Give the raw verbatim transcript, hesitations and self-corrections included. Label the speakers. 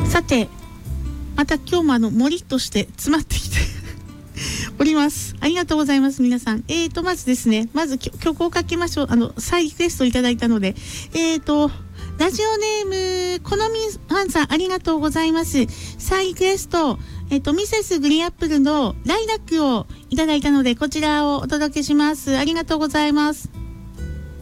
Speaker 1: さて、また今日もあのもりっとして詰まってきております。ありがとうございます皆さん。えーとまずですね、まず曲をかけましょう。あの再リクエストいただいたので、えーとラジオネームこのみファンさんありがとうございます。再リクエスト、えーとミセスグリーンアップルのライラックをいただいたので、こちらをお届けします。ありがとうございます。